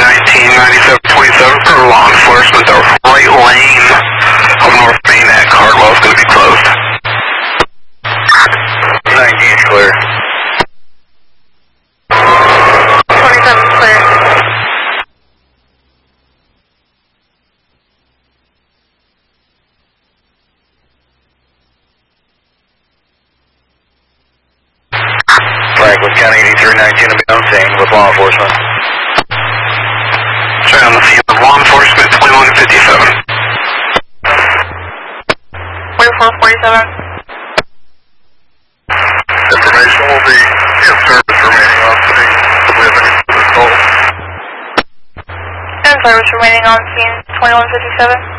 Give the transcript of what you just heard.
9727 for law enforcement. The right lane of North Main at Cardwell is going to be closed. 19's clear. 27's clear. Franklin County 8319 will be on scene with law enforcement. Straight on the scene of law enforcement, 2157. 2447. Information will be in service remaining on scene. Do we have any further calls? And service remaining on scene, 2157.